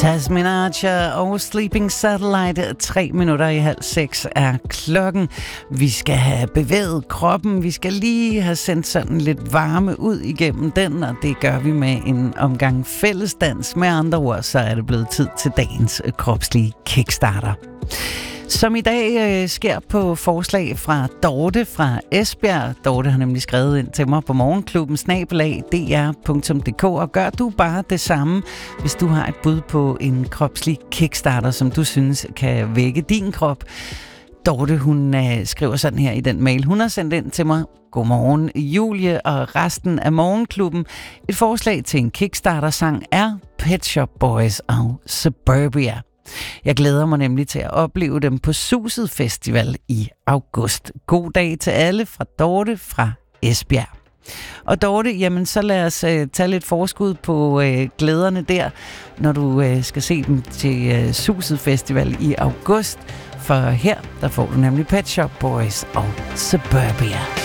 Tasmin Archer og Sleeping Satellite. 5:03 er klokken. Vi skal have bevæget kroppen. Vi skal lige have sendt sådan lidt varme ud igennem den, og det gør vi med en omgang fællesdans. Med andre ord, så er det blevet tid til dagens kropslige kickstarter. Som i dag sker på forslag fra Dorte fra Esbjerg. Dorte har nemlig skrevet ind til mig på morgenklubben@dr.dk, og gør du bare det samme, hvis du har et bud på en kropslig kickstarter, som du synes kan vække din krop. Dorte, hun skriver sådan her i den mail, hun har sendt ind til mig. Godmorgen, Julie og resten af morgenklubben. Et forslag til en kickstarter-sang er Pet Shop Boys og Suburbia. Jeg glæder mig nemlig til at opleve dem på Suset Festival i august. God dag til alle fra Dorte fra Esbjerg. Og Dorte, jamen så lad os tage lidt forskud på glæderne der, når du skal se dem til Suset Festival i august. For her, der får du nemlig Pet Shop Boys og Suburbia.